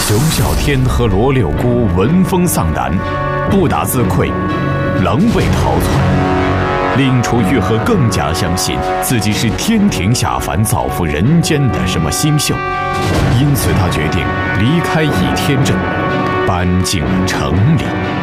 熊啸天和罗六姑闻风丧胆，不打自溃，狼狈逃窜，令楚玉和更加相信自己是天庭下凡造福人间的什么星宿，因此他决定离开倚天镇，搬进了城里。